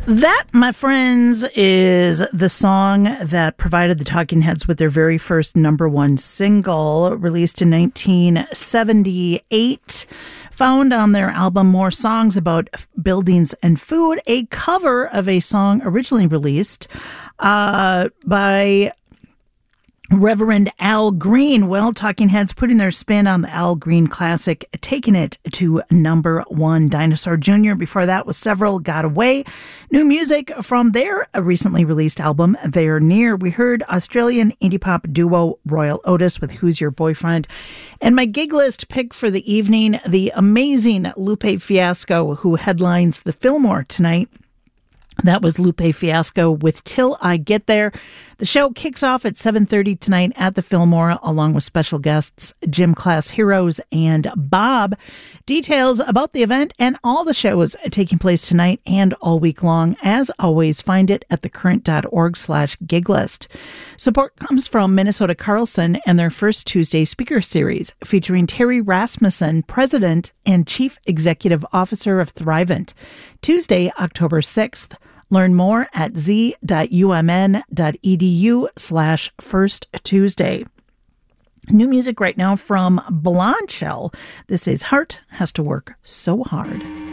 That, my friends, is the song that provided the Talking Heads with their very first number one single, released in 1978, found on their album More Songs About Buildings and Food, a cover of a song originally released by Reverend Al Green. Well, Talking Heads putting their spin on the Al Green classic, taking it to number one. Dinosaur Jr. Before that was Several Got Away. New music from their recently released album, They're Near. We heard Australian indie pop duo Royal Otis with Who's Your Boyfriend. And my gig list pick for the evening, the amazing Lupe Fiasco, who headlines the Fillmore tonight. That was Lupe Fiasco with Till I Get There. The show kicks off at 7:30 tonight at the Fillmore, along with special guests Gym Class Heroes and Bob. Details about the event and all the shows taking place tonight and all week long, as always, find it at thecurrent.org/giglist. Support comes from Minnesota Carlson and their First Tuesday speaker series, featuring Terry Rasmussen, President and Chief Executive Officer of Thrivent, Tuesday, October 6th. Learn more at z.umn.edu/First Tuesday. New music right now from Blonde Shell. This is Heart Has to Work So Hard.